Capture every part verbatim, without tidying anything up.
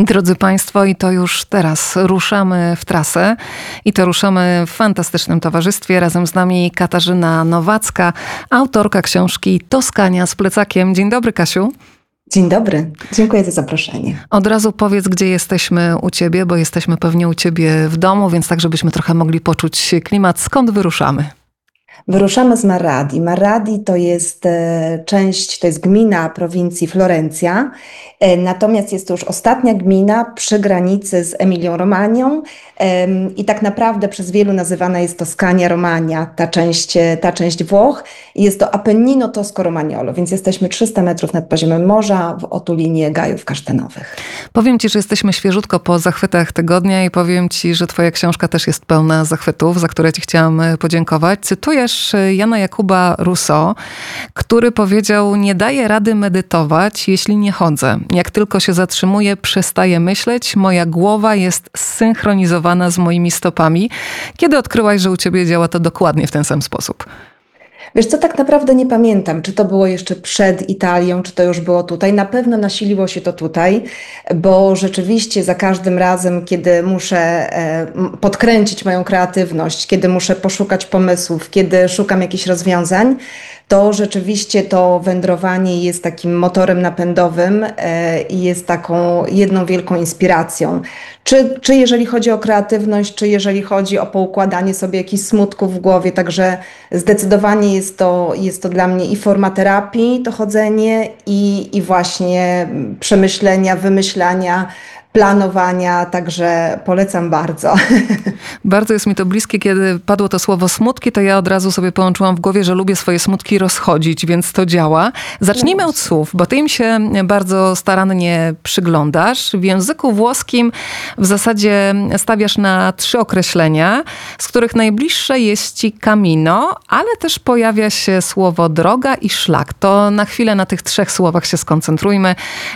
Drodzy Państwo, i to już teraz ruszamy w trasę i to ruszamy w fantastycznym towarzystwie. Razem z nami Katarzyna Nowacka, autorka książki Toskania z plecakiem. Dzień dobry, Kasiu. Dzień dobry, dziękuję za zaproszenie. Od razu powiedz, gdzie jesteśmy u Ciebie, bo jesteśmy pewnie u Ciebie w domu, więc tak, żebyśmy trochę mogli poczuć klimat. Skąd wyruszamy? Wyruszamy z Marradi. Marradi to jest e, część, to jest gmina prowincji Florencja, e, natomiast jest to już ostatnia gmina przy granicy z Emilią-Romanią e, i tak naprawdę przez wielu nazywana jest Toskania Romania, ta część, ta część Włoch. Jest to Appennino Tosco-Romagnolo, więc jesteśmy trzysta metrów nad poziomem morza w otulinie Gajów Kasztanowych. Powiem Ci, że jesteśmy świeżutko po zachwytach tygodnia i powiem Ci, że Twoja książka też jest pełna zachwytów, za które Ci chciałam podziękować. Cytujesz Jana Jakuba Rousseau, który powiedział: nie daję rady medytować, jeśli nie chodzę. Jak tylko się zatrzymuję, przestaję myśleć, moja głowa jest zsynchronizowana z moimi stopami. Kiedy odkryłaś, że u Ciebie działa to dokładnie w ten sam sposób? Wiesz co, tak naprawdę nie pamiętam, czy to było jeszcze przed Italią, czy to już było tutaj. Na pewno nasiliło się to tutaj, bo rzeczywiście za każdym razem, kiedy muszę podkręcić moją kreatywność, kiedy muszę poszukać pomysłów, kiedy szukam jakichś rozwiązań, to rzeczywiście to wędrowanie jest takim motorem napędowym i jest taką jedną wielką inspiracją. Czy, czy jeżeli chodzi o kreatywność, czy jeżeli chodzi o poukładanie sobie jakichś smutków w głowie, także zdecydowanie jest to, jest to dla mnie i forma terapii, to chodzenie i, i właśnie przemyślenia, wymyślania, planowania, także polecam bardzo. Bardzo jest mi to bliskie, kiedy padło to słowo smutki, to ja od razu sobie połączyłam w głowie, że lubię swoje smutki rozchodzić, więc to działa. Zacznijmy od słów, bo ty im się bardzo starannie przyglądasz. W języku włoskim w zasadzie stawiasz na trzy określenia, z których najbliższe jest ci camino, ale też pojawia się słowo droga i szlak. To na chwilę na tych trzech słowach się skoncentrujmy.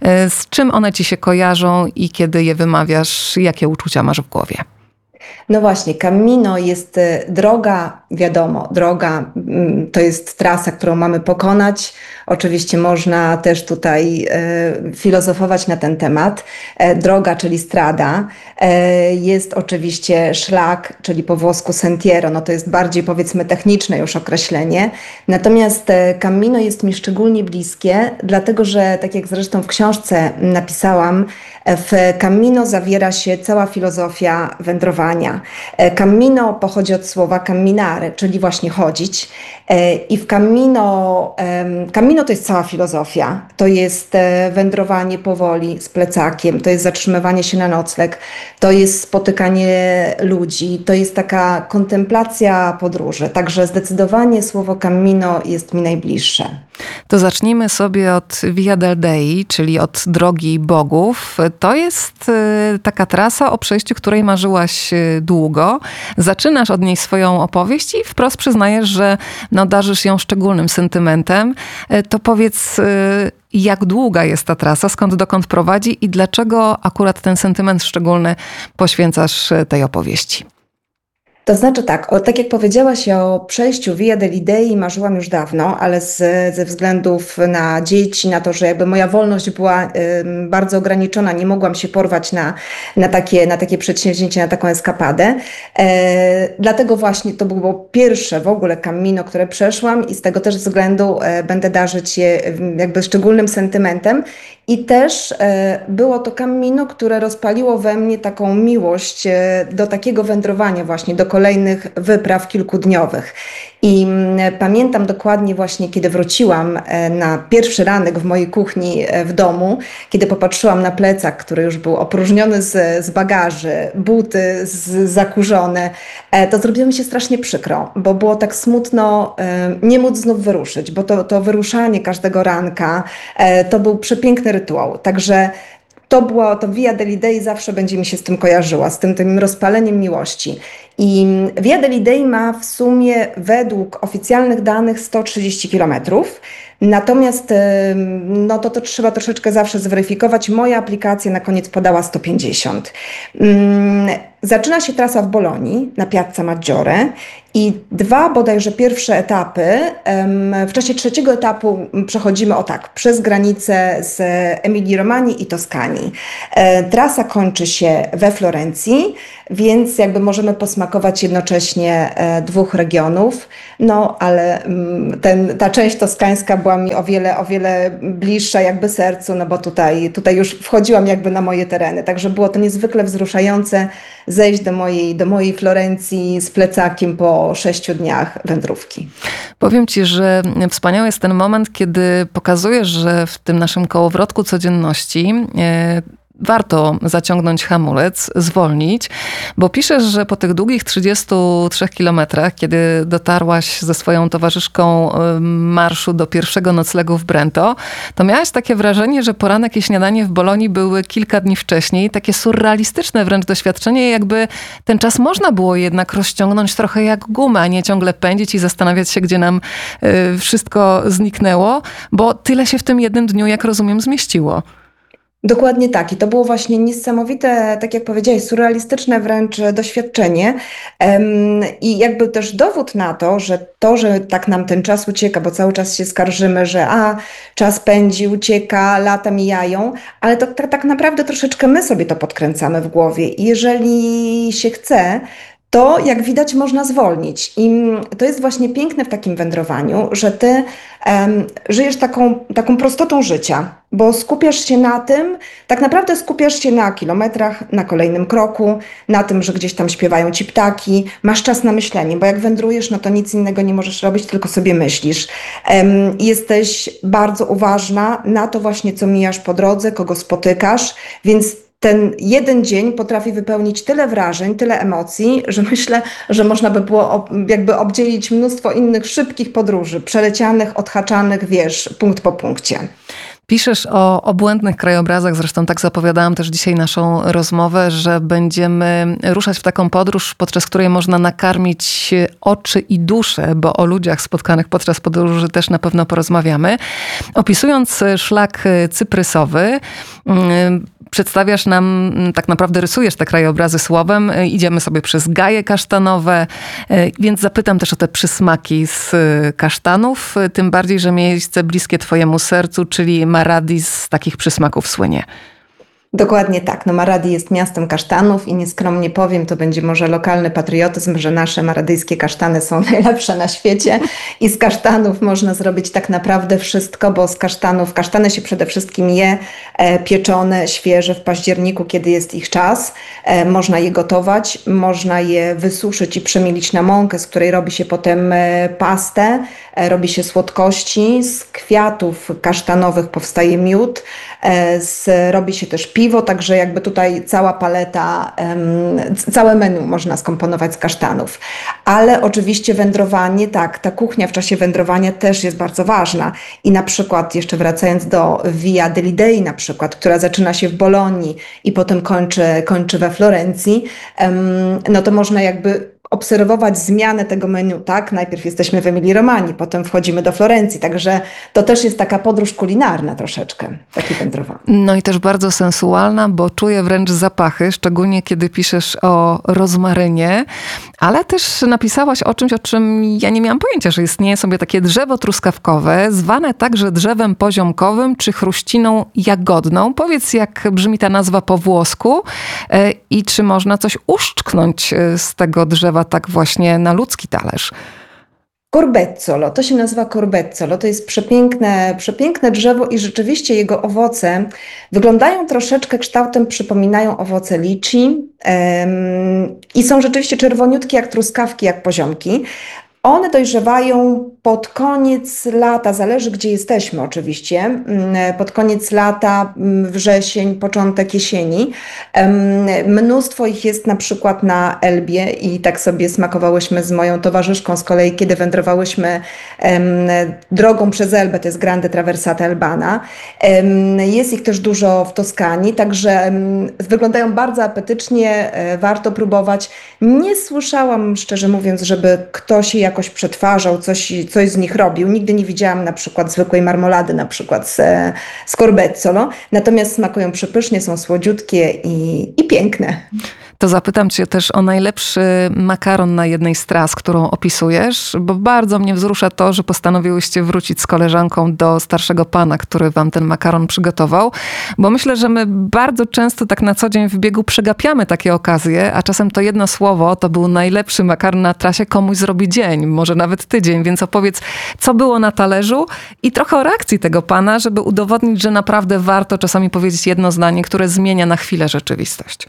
Z czym one ci się kojarzą i kiedy je wymawiasz, jakie uczucia masz w głowie? No właśnie, Camino jest droga, wiadomo, droga to jest trasa, którą mamy pokonać. Oczywiście można też tutaj e, filozofować na ten temat. E, droga, czyli strada. E, jest oczywiście szlak, czyli po włosku sentiero. No to jest bardziej, powiedzmy, techniczne już określenie. Natomiast e, Camino jest mi szczególnie bliskie, dlatego że, tak jak zresztą w książce napisałam, w Camino zawiera się cała filozofia wędrowania. Cammino pochodzi od słowa camminare, czyli właśnie chodzić. I w Camino, Camino to jest cała filozofia. To jest wędrowanie powoli z plecakiem, to jest zatrzymywanie się na nocleg, to jest spotykanie ludzi, to jest taka kontemplacja podróży. Także zdecydowanie słowo Camino jest mi najbliższe. To zacznijmy sobie od Via del Dei, czyli od drogi bogów. To jest taka trasa, o przejściu której marzyłaś długo. Zaczynasz od niej swoją opowieść i wprost przyznajesz, że no, darzysz ją szczególnym sentymentem. To powiedz, jak długa jest ta trasa, skąd dokąd prowadzi i dlaczego akurat ten sentyment szczególny poświęcasz tej opowieści? To znaczy tak, o, tak jak powiedziałaś o przejściu Via degli Dei marzyłam już dawno, ale z, ze względów na dzieci, na to, że jakby moja wolność była y, bardzo ograniczona, nie mogłam się porwać na, na, takie, na takie przedsięwzięcie, na taką eskapadę. E, dlatego właśnie to było pierwsze w ogóle Camino, które przeszłam i z tego też względu e, będę darzyć je jakby szczególnym sentymentem. I też e, było to Camino, które rozpaliło we mnie taką miłość e, do takiego wędrowania właśnie, do kolejnych wypraw kilkudniowych. I mm, pamiętam dokładnie właśnie, kiedy wróciłam e, na pierwszy ranek w mojej kuchni e, w domu, kiedy popatrzyłam na plecak, który już był opróżniony z, z bagaży, buty z, zakurzone, e, to zrobiło mi się strasznie przykro, bo było tak smutno e, nie móc znów wyruszyć, bo to, to wyruszanie każdego ranka e, to był przepiękny rytuał. Także to było, to Via degli Dei zawsze będzie mi się z tym kojarzyła, z tym, tym rozpaleniem miłości. I Via degli Dei ma w sumie według oficjalnych danych sto trzydzieści kilometrów. Natomiast no to, to trzeba troszeczkę zawsze zweryfikować. Moja aplikacja na koniec podała sto pięćdziesiąt. zaczyna się trasa w Bolonii na Piazza Maggiore i dwa bodajże pierwsze etapy, w czasie trzeciego etapu przechodzimy o tak, przez granicę z Emilii Romanii i Toskanii. Trasa kończy się we Florencji, więc jakby możemy posmakować jednocześnie dwóch regionów, no ale ten, ta część toskańska była mi o wiele, o wiele bliższa jakby sercu, no bo tutaj, tutaj już wchodziłam jakby na moje tereny, także było to niezwykle wzruszające zejść do mojej, do mojej Florencji z plecakiem po sześciu dniach wędrówki. Powiem Ci, że wspaniały jest ten moment, kiedy pokazujesz, że w tym naszym kołowrotku codzienności e, warto zaciągnąć hamulec, zwolnić, bo piszesz, że po tych długich trzydziestu trzech kilometrach, kiedy dotarłaś ze swoją towarzyszką marszu do pierwszego noclegu w Brento, to miałaś takie wrażenie, że poranek i śniadanie w Bolonii były kilka dni wcześniej. Takie surrealistyczne wręcz doświadczenie, jakby ten czas można było jednak rozciągnąć trochę jak gumę, a nie ciągle pędzić i zastanawiać się, gdzie nam wszystko zniknęło, bo tyle się w tym jednym dniu, jak rozumiem, zmieściło. Dokładnie tak. I to było właśnie niesamowite, tak jak powiedziałeś, surrealistyczne wręcz doświadczenie. Um, I jakby też dowód na to, że to, że tak nam ten czas ucieka, bo cały czas się skarżymy, że a, czas pędzi, ucieka, lata mijają, ale to tak, tak naprawdę troszeczkę my sobie to podkręcamy w głowie. I jeżeli się chce, to jak widać można zwolnić. I to jest właśnie piękne w takim wędrowaniu, że ty um, żyjesz taką, taką prostotą życia, bo skupiasz się na tym, tak naprawdę skupiasz się na kilometrach, na kolejnym kroku, na tym, że gdzieś tam śpiewają ci ptaki, masz czas na myślenie, bo jak wędrujesz, no to nic innego nie możesz robić, tylko sobie myślisz. Um, jesteś bardzo uważna na to właśnie, co mijasz po drodze, kogo spotykasz, więc ten jeden dzień potrafi wypełnić tyle wrażeń, tyle emocji, że myślę, że można by było jakby obdzielić mnóstwo innych szybkich podróży, przelecianych, odhaczanych, wiesz, punkt po punkcie. Piszesz o obłędnych krajobrazach, zresztą tak zapowiadałam też dzisiaj naszą rozmowę, że będziemy ruszać w taką podróż, podczas której można nakarmić oczy i duszę, bo o ludziach spotkanych podczas podróży też na pewno porozmawiamy. Opisując szlak cyprysowy, przedstawiasz nam, tak naprawdę rysujesz te krajobrazy słowem. Idziemy sobie przez gaje kasztanowe, więc zapytam też o te przysmaki z kasztanów, tym bardziej, że miejsce bliskie twojemu sercu, czyli Maradi, z takich przysmaków słynie. Dokładnie tak. No Maradi jest miastem kasztanów i nieskromnie powiem, to będzie może lokalny patriotyzm, że nasze maradyjskie kasztany są najlepsze na świecie i z kasztanów można zrobić tak naprawdę wszystko, bo z kasztanów, kasztany się przede wszystkim je e, pieczone, świeże w październiku, kiedy jest ich czas. E, można je gotować, można je wysuszyć i przemielić na mąkę, z której robi się potem e, pastę, e, robi się słodkości, z kwiatów kasztanowych powstaje miód, e, z, robi się też piwo, także jakby tutaj cała paleta, um, całe menu można skomponować z kasztanów. Ale oczywiście wędrowanie, tak, ta kuchnia w czasie wędrowania też jest bardzo ważna. I na przykład, jeszcze wracając do Via degli Dei na przykład, która zaczyna się w Bolonii i potem kończy, kończy we Florencji, um, no to można jakby obserwować zmianę tego menu, tak? Najpierw jesteśmy w Emilii Romanii, potem wchodzimy do Florencji, także to też jest taka podróż kulinarna troszeczkę, takie wędrowanie. No i też bardzo sensualna, bo czuję wręcz zapachy, szczególnie kiedy piszesz o rozmarynie, ale też napisałaś o czymś, o czym ja nie miałam pojęcia, że istnieje sobie takie drzewo truskawkowe, zwane także drzewem poziomkowym czy chruściną jagodną. Powiedz, jak brzmi ta nazwa po włosku i czy można coś uszczknąć z tego drzewa tak właśnie na ludzki talerz? Corbezzolo, to się nazywa corbezzolo, to jest przepiękne, przepiękne drzewo i rzeczywiście jego owoce wyglądają troszeczkę kształtem, przypominają owoce liczy um, i są rzeczywiście czerwoniutkie jak truskawki, jak poziomki. One dojrzewają pod koniec lata, zależy gdzie jesteśmy oczywiście, pod koniec lata, wrzesień, początek jesieni. Mnóstwo ich jest na przykład na Elbie i tak sobie smakowałyśmy z moją towarzyszką z kolei, kiedy wędrowałyśmy drogą przez Elbę, to jest Grande Traversata Albana. Jest ich też dużo w Toskanii, także wyglądają bardzo apetycznie, warto próbować. Nie słyszałam, szczerze mówiąc, żeby ktoś je jakoś przetwarzał, coś, coś z nich robił. Nigdy nie widziałam na przykład zwykłej marmolady, na przykład z, z corbezzolo. Natomiast smakują przepysznie, są słodziutkie i, i piękne. To zapytam cię też o najlepszy makaron na jednej z tras, którą opisujesz, bo bardzo mnie wzrusza to, że postanowiłyście wrócić z koleżanką do starszego pana, który wam ten makaron przygotował, bo myślę, że my bardzo często tak na co dzień w biegu przegapiamy takie okazje, a czasem to jedno słowo to był najlepszy makaron na trasie, komuś zrobi dzień, może nawet tydzień, więc opowiedz, co było na talerzu i trochę o reakcji tego pana, żeby udowodnić, że naprawdę warto czasami powiedzieć jedno zdanie, które zmienia na chwilę rzeczywistość.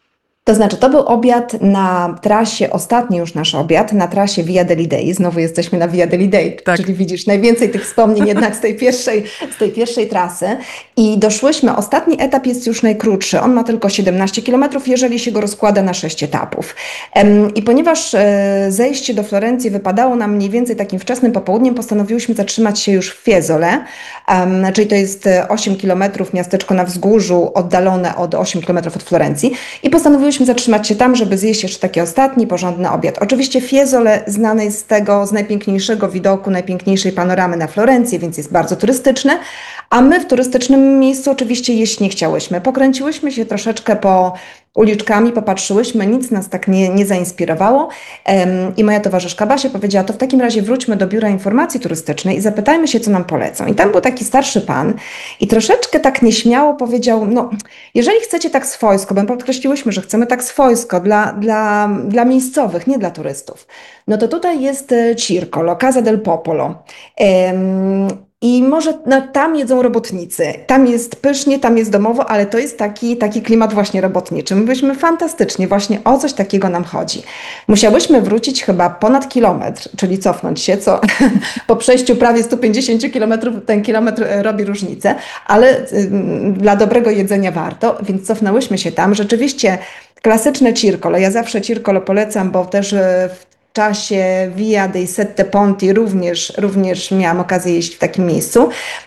To znaczy, to był obiad na trasie, ostatni już nasz obiad, na trasie Via degli Dei. Znowu jesteśmy na Via degli Dei, tak. Czyli widzisz, najwięcej tych wspomnień jednak z tej pierwszej, z tej pierwszej trasy. I doszłyśmy, ostatni etap jest już najkrótszy. On ma tylko siedemnaście kilometrów, jeżeli się go rozkłada na sześć etapów. I ponieważ zejście do Florencji wypadało nam mniej więcej takim wczesnym popołudniem, postanowiłyśmy zatrzymać się już w Fiesole, czyli to jest osiem kilometrów, miasteczko na wzgórzu, oddalone od osiem kilometrów od Florencji. I postanowiłyśmy zatrzymać się tam, żeby zjeść jeszcze taki ostatni, porządny obiad. Oczywiście Fiesole znane jest z tego, z najpiękniejszego widoku, najpiękniejszej panoramy na Florencję, więc jest bardzo turystyczne, a my w turystycznym miejscu oczywiście jeść nie chciałyśmy. Pokręciłyśmy się troszeczkę po uliczkami, popatrzyłyśmy, nic nas tak nie, nie zainspirowało um, i moja towarzyszka Basia powiedziała, to w takim razie wróćmy do Biura Informacji Turystycznej i zapytajmy się, co nam polecą. I tam był taki starszy pan i troszeczkę tak nieśmiało powiedział, no jeżeli chcecie tak swojsko, bo podkreśliłyśmy, że chcemy tak swojsko dla, dla, dla miejscowych, nie dla turystów, no to tutaj jest Circolo, Casa del Popolo. Um, I może no, tam jedzą robotnicy, tam jest pysznie, tam jest domowo, ale to jest taki, taki klimat właśnie robotniczy. My byliśmy fantastycznie, właśnie o coś takiego nam chodzi. Musiałyśmy wrócić chyba ponad kilometr, czyli cofnąć się, co po przejściu prawie sto pięćdziesiąt kilometrów ten kilometr robi różnicę, ale y, dla dobrego jedzenia warto, więc cofnęłyśmy się tam. Rzeczywiście klasyczne Circolo, ja zawsze Circolo polecam, bo też w W czasie Via dei Sette Ponti również, również miałam okazję jeść w takim miejscu.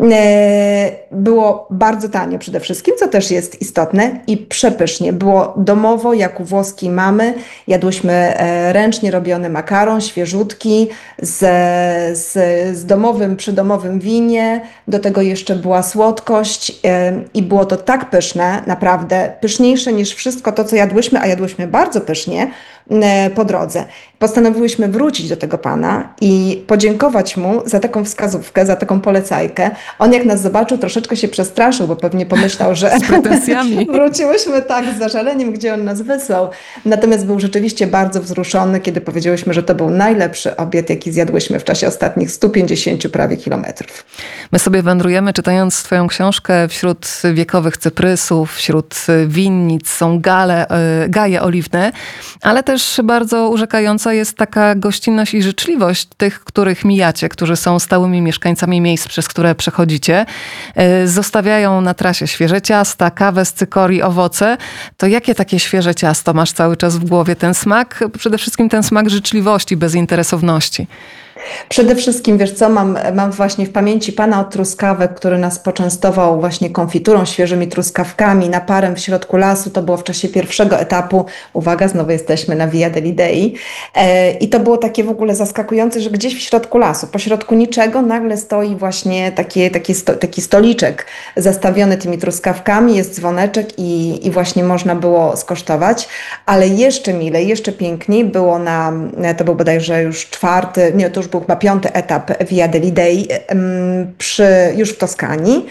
Było bardzo tanio przede wszystkim, co też jest istotne i przepysznie. Było domowo, jak u włoskiej mamy. Jadłyśmy ręcznie robiony makaron, świeżutki, z, z, z domowym, przydomowym winie. Do tego jeszcze była słodkość i było to tak pyszne, naprawdę pyszniejsze niż wszystko to, co jadłyśmy, a jadłyśmy bardzo pysznie po drodze. Postanowiłyśmy wrócić do tego pana i podziękować mu za taką wskazówkę, za taką polecajkę. On jak nas zobaczył, troszeczkę się przestraszył, bo pewnie pomyślał, że z pretensjami wróciłyśmy tak z zażaleniem, gdzie on nas wysłał. Natomiast był rzeczywiście bardzo wzruszony, kiedy powiedziałyśmy, że to był najlepszy obiad, jaki zjadłyśmy w czasie ostatnich stu pięćdziesięciu prawie kilometrów. My sobie wędrujemy, czytając twoją książkę, wśród wiekowych cyprysów, wśród winnic są gale, gaje oliwne, ale też bardzo urzekająca jest taka gościnność i życzliwość tych, których mijacie, którzy są stałymi mieszkańcami miejsc, przez które przechodzicie. Zostawiają na trasie świeże ciasta, kawę z cykorii, owoce. To jakie takie świeże ciasto masz cały czas w głowie? Ten smak, przede wszystkim ten smak życzliwości, bezinteresowności. Przede wszystkim, wiesz co, mam, mam właśnie w pamięci pana od truskawek, który nas poczęstował właśnie konfiturą, świeżymi truskawkami, naparem w środku lasu. To było w czasie pierwszego etapu. Uwaga, znowu jesteśmy na Via degli Dei. E, I to było takie w ogóle zaskakujące, że gdzieś w środku lasu, pośrodku niczego, nagle stoi właśnie takie, takie sto, taki stoliczek zastawiony tymi truskawkami, jest dzwoneczek i, i właśnie można było skosztować. Ale jeszcze milej, jeszcze piękniej było na, to był bodajże już czwarty, nie, to już był chyba piąty etap Via degli Dei, przy, już w Toskanii,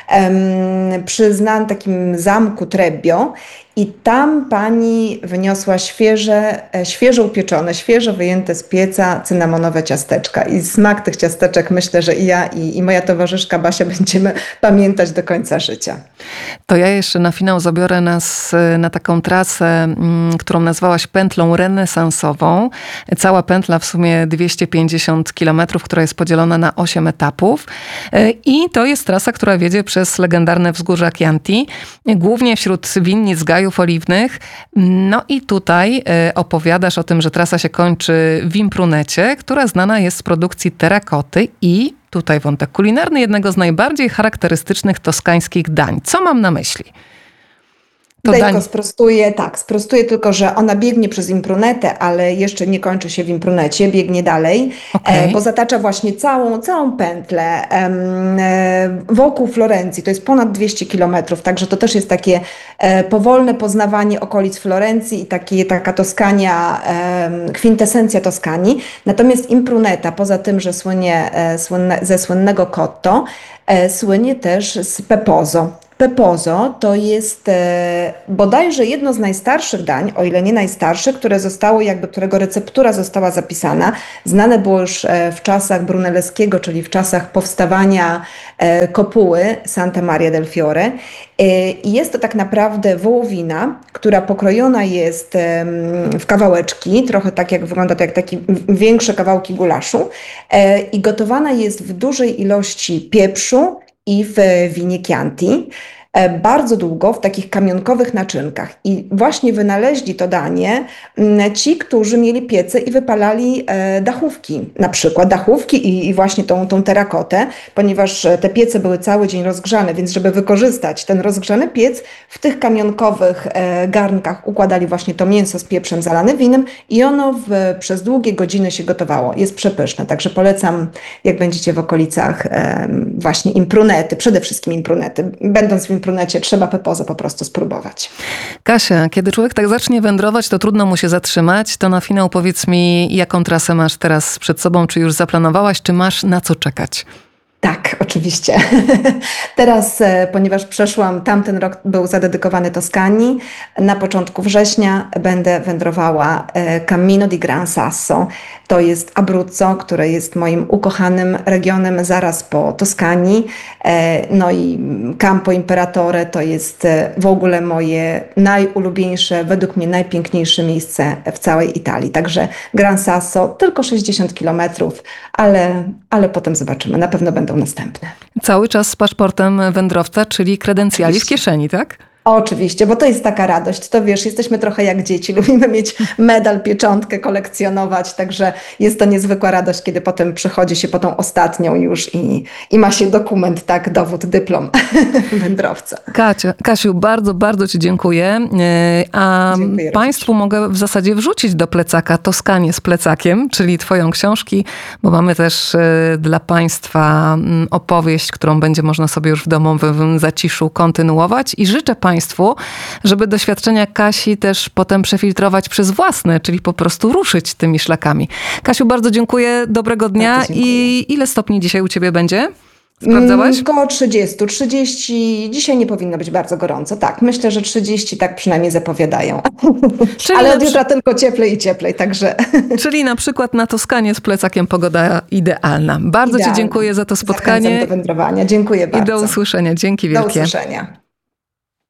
przy znanym takim zamku Trebbio. I tam pani wyniosła świeże, świeżo upieczone, świeżo wyjęte z pieca cynamonowe ciasteczka. I smak tych ciasteczek myślę, że i ja, i, i moja towarzyszka Basia będziemy pamiętać do końca życia. To ja jeszcze na finał zabiorę nas na taką trasę, którą nazwałaś pętlą renesansową. Cała pętla w sumie dwieście pięćdziesiąt kilometrów, która jest podzielona na osiem etapów. I to jest trasa, która wiedzie przez legendarne wzgórza Chianti, głównie wśród winnic, gajów oliwnych. No i tutaj opowiadasz o tym, że trasa się kończy w Imprunecie, która znana jest z produkcji terrakoty i tutaj wątek kulinarny jednego z najbardziej charakterystycznych toskańskich dań. Co mam na myśli? Tutaj dań. tylko sprostuję, tak, sprostuję tylko, że ona biegnie przez imprunetę, ale jeszcze nie kończy się w imprunecie, biegnie dalej, Okej. e, bo zatacza właśnie całą, całą pętlę em, e, wokół Florencji. To jest ponad dwieście kilometrów, także to też jest takie e, powolne poznawanie okolic Florencji i takie, taka Toskania, em, kwintesencja Toskanii. Natomiast impruneta, poza tym, że słynie e, słynne, ze słynnego Cotto, e, słynie też z Pepozo. Pepozo to jest e, bodajże jedno z najstarszych dań, o ile nie najstarsze, które zostało jakby, którego receptura została zapisana. Znane było już e, w czasach Brunelleschiego, czyli w czasach powstawania e, kopuły Santa Maria del Fiore. E, I jest to tak naprawdę wołowina, która pokrojona jest em, w kawałeczki, trochę tak jak wygląda to jak takie większe kawałki gulaszu e, i gotowana jest w dużej ilości pieprzu i w winie Chianti, e, bardzo długo w takich kamionkowych naczynkach. I właśnie wynaleźli to danie mm, ci, którzy mieli piece i wypalali e, dachówki, na przykład dachówki i, i właśnie tą, tą terakotę, ponieważ e, te piece były cały dzień rozgrzane, więc żeby wykorzystać ten rozgrzany piec, w tych kamionkowych e, garnkach układali właśnie to mięso z pieprzem zalane winem i ono w, przez długie godziny się gotowało. Jest przepyszne, także polecam, jak będziecie w okolicach e, właśnie imprunety, przede wszystkim imprunety. Będąc w imprunecie, trzeba Pepozo po prostu spróbować. Kasia, kiedy człowiek tak zacznie wędrować, to trudno mu się zatrzymać. To na finał powiedz mi, jaką trasę masz teraz przed sobą? Czy już zaplanowałaś, czy masz na co czekać? Tak, oczywiście. Teraz, e, ponieważ przeszłam, tamten rok był zadedykowany Toskanii, na początku września będę wędrowała e, Cammino di Gran Sasso. To jest Abruzzo, które jest moim ukochanym regionem zaraz po Toskanii. E, No i Campo Imperatore to jest e, w ogóle moje najulubieńsze, według mnie najpiękniejsze miejsce w całej Italii. Także Gran Sasso, tylko sześćdziesiąt kilometrów, ale, ale potem zobaczymy. Na pewno będą następne. Cały czas z paszportem wędrowca, czyli kredencjali w Oczywiście. kieszeni, tak? Oczywiście, bo to jest taka radość. To wiesz, jesteśmy trochę jak dzieci, lubimy mieć medal, pieczątkę, kolekcjonować, także jest to niezwykła radość, kiedy potem przychodzi się po tą ostatnią już i, i ma się dokument, tak, dowód, dyplom wędrowca. Kacia, Kasiu, bardzo, bardzo ci dziękuję. E, A Dziękuję Państwu mogę w zasadzie wrzucić do plecaka Toskanię z plecakiem, czyli twoją książki, bo mamy też e, dla Państwa mm, opowieść, którą będzie można sobie już w domowym zaciszu kontynuować i życzę Państwu, żeby doświadczenia Kasi też potem przefiltrować przez własne, czyli po prostu ruszyć tymi szlakami. Kasiu, bardzo dziękuję, dobrego dnia. Bardzo dziękuję. I ile stopni dzisiaj u ciebie będzie? Sprawdzałaś? Mm, Około trzydzieści, trzydzieści. Dzisiaj nie powinno być bardzo gorąco. Tak, myślę, że trzydzieści tak przynajmniej zapowiadają. Czyli Ale na od przy- jutra tylko cieplej i cieplej, także Czyli na przykład na Toskanię z plecakiem pogoda idealna. Bardzo ci idealnie. dziękuję za to Zachęcam spotkanie do wędrowania. Dziękuję i bardzo. do usłyszenia. Dzięki Do wielkie. usłyszenia.